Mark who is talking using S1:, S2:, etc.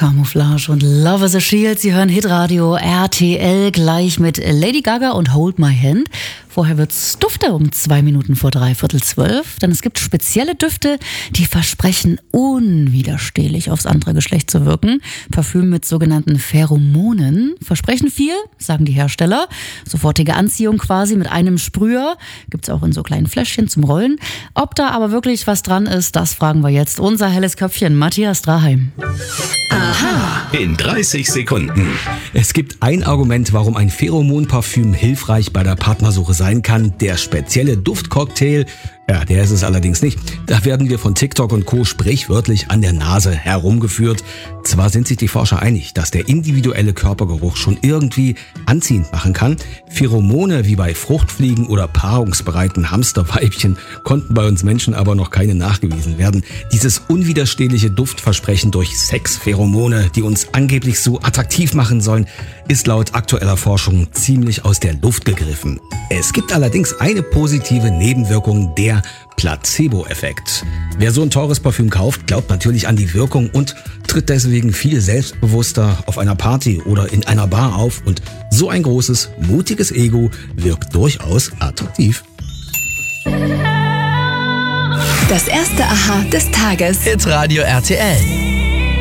S1: Camouflage und Love is a Shield. Sie hören Hitradio RTL gleich mit Lady Gaga und Hold My Hand. Vorher wird's dufte um 2 Minuten vor 11:45. Denn es gibt spezielle Düfte, die versprechen, unwiderstehlich aufs andere Geschlecht zu wirken. Parfüm mit sogenannten Pheromonen versprechen viel, sagen die Hersteller. Sofortige Anziehung quasi mit einem Sprüher. Gibt's auch in so kleinen Fläschchen zum Rollen. Ob da aber wirklich was dran ist, das fragen wir jetzt unser helles Köpfchen, Matthias Draheim.
S2: Aha. In 30 Sekunden.
S3: Es gibt ein Argument, warum ein Pheromonparfüm hilfreich bei der Partnersuche sein kann. Der spezielle Duftcocktail. Ja, der ist es allerdings nicht. Da werden wir von TikTok und Co. sprichwörtlich an der Nase herumgeführt. Zwar sind sich die Forscher einig, dass der individuelle Körpergeruch schon irgendwie anziehend machen kann. Pheromone wie bei Fruchtfliegen oder paarungsbereiten Hamsterweibchen konnten bei uns Menschen aber noch keine nachgewiesen werden. Dieses unwiderstehliche Duftversprechen durch Sexpheromone, die uns angeblich so attraktiv machen sollen, ist laut aktueller Forschung ziemlich aus der Luft gegriffen. Es gibt allerdings eine positive Nebenwirkung, der Placebo-Effekt. Wer so ein teures Parfüm kauft, glaubt natürlich an die Wirkung und tritt deswegen viel selbstbewusster auf einer Party oder in einer Bar auf. Und so ein großes, mutiges Ego wirkt durchaus attraktiv.
S4: Das erste Aha des Tages.
S5: Hitradio RTL.